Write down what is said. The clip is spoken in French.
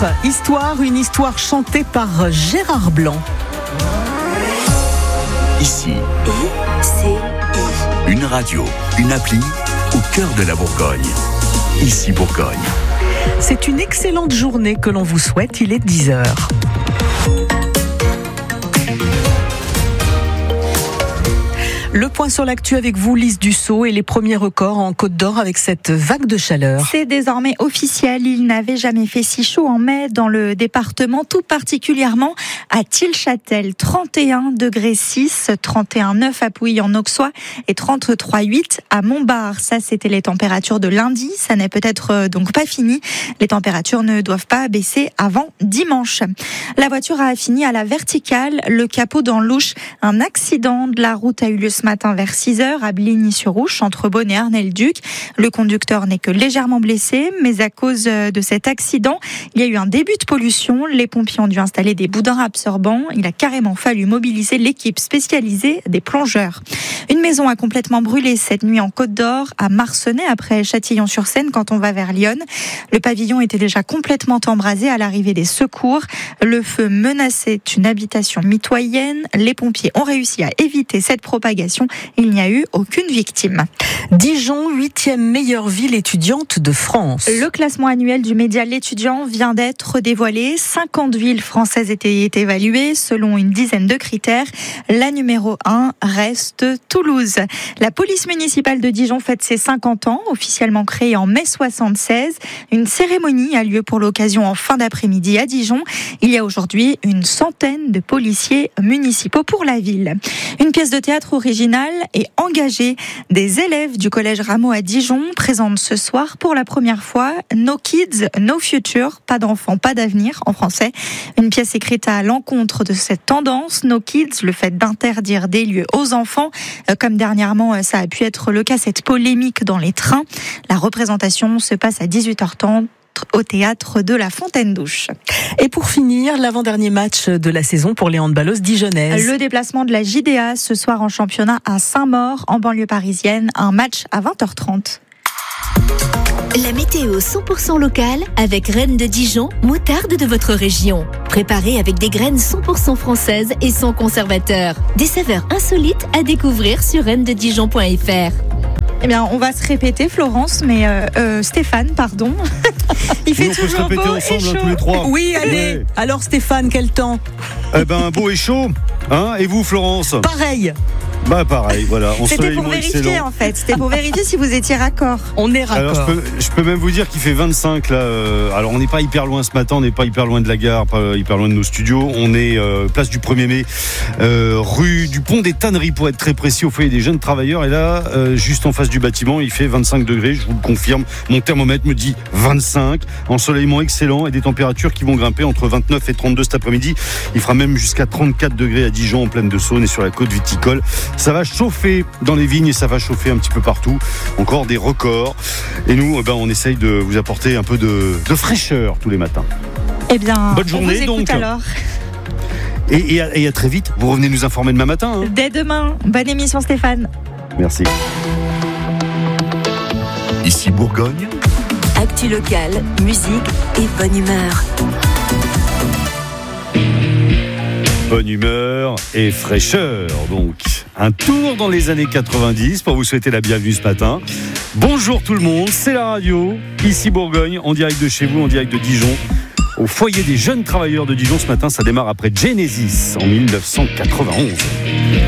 Histoire, une histoire chantée par Gérard Blanc. Ici, une radio, une appli au cœur de la Bourgogne. Ici Bourgogne. C'est une excellente journée que l'on vous souhaite, il est 10h. Le point sur l'actu avec vous, Lise Dussault, et les premiers records en Côte d'Or avec cette vague de chaleur. C'est désormais officiel, il n'avait jamais fait si chaud en mai dans le département, tout particulièrement à Tilchâtel. 31,6 degrés, 31,9 à Pouilly en Auxois et 33,8 à Montbard. Ça, c'était les températures de lundi. Ça n'est peut-être donc pas fini. Les températures ne doivent pas baisser avant dimanche. La voiture a fini à la verticale, le capot dans l'ouche. Un accident de la route a eu lieu ce matin vers 6h à Bligny-sur-Ouche, entre Beaune et Arnay-le-Duc. Le conducteur n'est que légèrement blessé, mais à cause de cet accident, il y a eu un début de pollution. Les pompiers ont dû installer des boudins absorbants. Il a carrément fallu mobiliser l'équipe spécialisée des plongeurs. Une maison a complètement brûlé cette nuit en Côte d'Or, à Marcenay, après Châtillon-sur-Seine, quand on va vers Lyon. Le pavillon était déjà complètement embrasé à l'arrivée des secours. Le feu menaçait une habitation mitoyenne. Les pompiers ont réussi à éviter cette propagation. Il n'y a eu aucune victime. Dijon, 8e meilleure ville étudiante de France. Le classement annuel du média L'Étudiant vient d'être dévoilé. 50 villes françaises étaient évaluées selon une dizaine de critères. La numéro 1 reste Toulouse. La police municipale de Dijon fête ses 50 ans, officiellement créée en mai 76. Une cérémonie a lieu pour l'occasion en fin d'après-midi à Dijon. Il y a aujourd'hui une centaine de policiers municipaux pour la ville. Une pièce de théâtre originale et engagée des élèves du collège Rameau à Dijon présente ce soir pour la première fois No Kids, No Future, pas d'enfants, pas d'avenir en français. Une pièce écrite à l'encontre de cette tendance, No Kids, le fait d'interdire des lieux aux enfants, comme dernièrement ça a pu être le cas, cette polémique dans les trains. La représentation se passe à 18h30 au théâtre de la Fontaine-Douche. Et pour finir, l'avant-dernier match de la saison pour les handballeuses dijonnaises. Le déplacement de la JDA ce soir en championnat à Saint-Maur, en banlieue parisienne. Un match à 20h30. La météo 100% locale avec Reine de Dijon, moutarde de votre région. Préparée avec des graines 100% françaises et sans conservateur. Des saveurs insolites à découvrir sur reinededijon.fr. Eh bien, on va se répéter, Florence, mais Stéphane, pardon. Il fait toujours beau et chaud. On peut se répéter ensemble, tous les trois. Oui, allez. Ouais. Alors Stéphane, quel temps ? Beau et chaud. Hein ? Et vous, Florence ? Pareil. Pareil, voilà. C'était pour vérifier excellent. En fait, c'était pour vérifier si vous étiez raccord. On est raccord. Alors je peux même vous dire qu'il fait 25 là. Alors on n'est pas hyper loin ce matin, on n'est pas hyper loin de la gare, pas hyper loin de nos studios. On est place du 1er mai, rue du Pont des Tanneries pour être très précis, au foyer des jeunes travailleurs. Et là, juste en face du bâtiment, il fait 25 degrés, je vous le confirme. Mon thermomètre me dit 25, ensoleillement excellent et des températures qui vont grimper entre 29 et 32 cet après-midi. Il fera même jusqu'à 34 degrés à Dijon en plaine de Saône et sur la côte viticole. Ça va chauffer dans les vignes et ça va chauffer un petit peu partout. Encore des records. Et nous, on essaye de vous apporter un peu de fraîcheur tous les matins. Eh bien, bonne journée on vous écoute donc. Alors. Et à très vite. Vous revenez nous informer demain matin. Hein. Dès demain. Bonne émission, Stéphane. Merci. Ici Bourgogne. Actu locale, musique et bonne humeur. Bonne humeur et fraîcheur, donc. Un tour dans les années 90 pour vous souhaiter la bienvenue ce matin. Bonjour tout le monde, c'est la radio, ici Bourgogne, en direct de chez vous, en direct de Dijon. Au foyer des jeunes travailleurs de Dijon ce matin, ça démarre après Genesis en 1991.